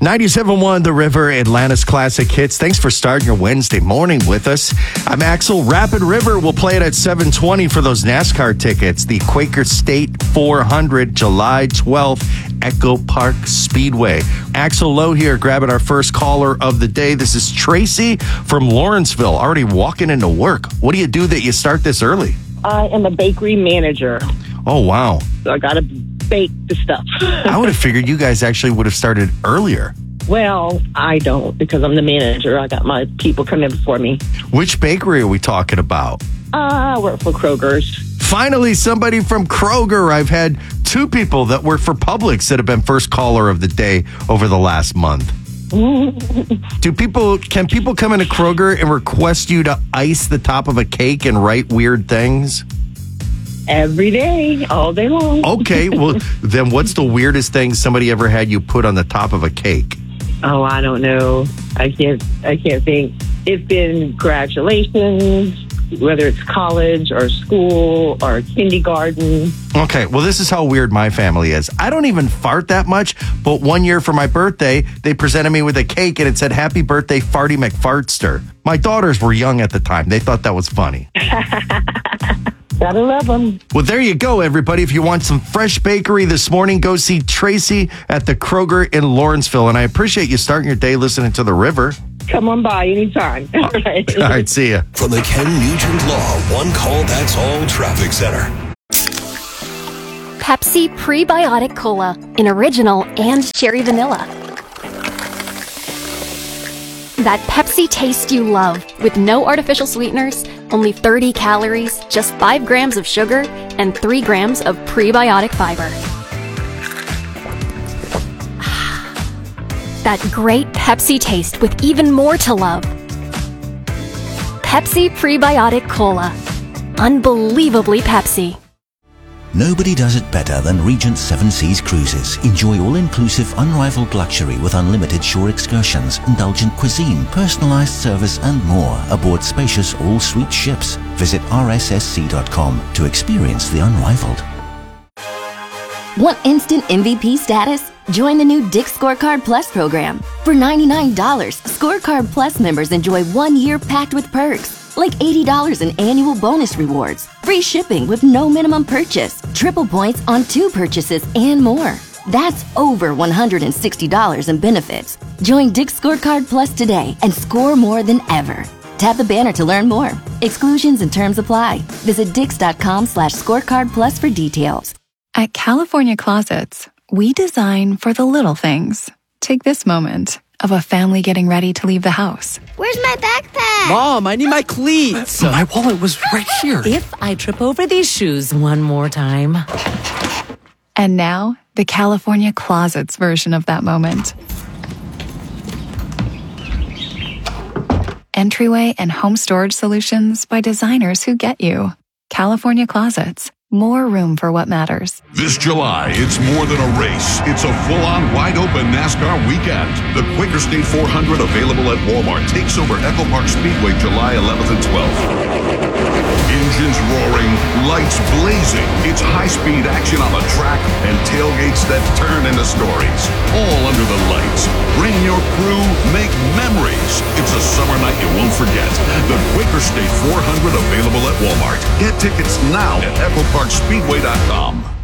97.1 The River, Atlanta's classic hits. Thanks for starting your Wednesday morning with us. I'm Axel. Rapid River will play it at 7:20 for those NASCAR tickets. The Quaker State 400, July 12th, Echo Park Speedway. Axel Lowe here, grabbing our first caller of the day. This is Tracy from Lawrenceville, already walking into work. What do you do that you start this early? I am a bakery manager. Oh, wow. So I got to bake the stuff. I would have figured you guys actually would have started earlier. Well, I don't because I'm the manager. I got my people come in before me. Which bakery are we talking about? I work for Kroger's. Finally, somebody from Kroger. I've had two people that work for Publix that have been first caller of the day over the last month. Can people come into Kroger and request you to ice the top of a cake and write weird things? Every day, all day long. Okay, well, then what's the weirdest thing somebody ever had you put on the top of a cake? Oh, I don't know. I can't think. It's been congratulations, whether it's college or school or kindergarten. Okay, well, this is how weird my family is. I don't even fart that much, but one year for my birthday, they presented me with a cake and it said, "Happy birthday, Farty McFartster." My daughters were young at the time. They thought that was funny. Gotta love them. Well, there you go, everybody. If you want some fresh bakery this morning, go see Tracy at the Kroger in Lawrenceville. And I appreciate you starting your day listening to The River. Come on by anytime. All right, see ya. From the Ken Nugent Law One Call That's All Traffic Center. Pepsi Prebiotic Cola in original and cherry vanilla. That Pepsi taste you love with no artificial sweeteners, only 30 calories, just 5 grams of sugar, and 3 grams of prebiotic fiber. That great Pepsi taste with even more to love. Pepsi Prebiotic Cola. Unbelievably Pepsi. Nobody does it better than Regent Seven Seas Cruises. Enjoy all-inclusive, unrivaled luxury with unlimited shore excursions, indulgent cuisine, personalized service, and more aboard spacious all-suite ships. Visit rssc.com to experience the unrivaled. Want instant MVP status? Join the new Dick's Scorecard Plus program. For $99, Scorecard Plus members enjoy 1 year packed with perks. Like $80 in annual bonus rewards, free shipping with no minimum purchase, triple points on 2 purchases, and more. That's over $160 in benefits. Join Dick's Scorecard Plus today and score more than ever. Tap the banner to learn more. Exclusions and terms apply. Visit dix.com/scorecardplus for details. At California Closets, we design for the little things. Take this moment of a family getting ready to leave the house. Where's my backpack? Mom, I need my cleats. My wallet was right here. If I trip over these shoes one more time. And now, the California Closets version of that moment. Entryway and home storage solutions by designers who get you. California Closets. More room for what matters. This July, it's more than a race. It's a full-on, wide-open NASCAR weekend. The Quaker State 400, available at Walmart, takes over Echo Park Speedway July 11th and 12th. Engines roaring, lights blazing. It's high-speed action on the track and tailgates that turn into stories. All under the lights. Bring your crew, make memories. It's a summer night you won't forget. The Quaker State 400, available at Walmart. Get tickets now at EchoParkSpeedway.com.